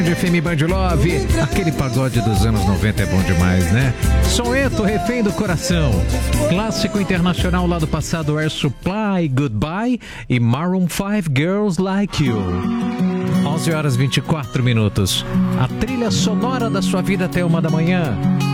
de FM Band Love, aquele pagode dos anos 90 é bom demais, né? Soneto, Refém do Coração, clássico internacional lá do passado, Air Supply, Goodbye e Maroon 5, Girls Like You. 11 horas 24 minutos, a trilha sonora da sua vida até 1 da manhã.